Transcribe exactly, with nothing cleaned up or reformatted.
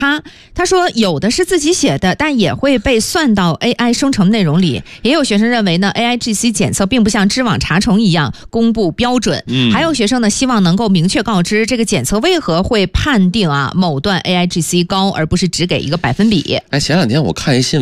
他他说有的是自己写的，但也会被算到 A I 生成内容里。也有学生认为呢 ，A I G C 检测并不像知网查重一样公布标准。嗯，还有学生呢希望能够明确告知这个检测为何会判定啊某段 A I G C 高，而不是只给一个百分比。 哎，前两天我看一新闻。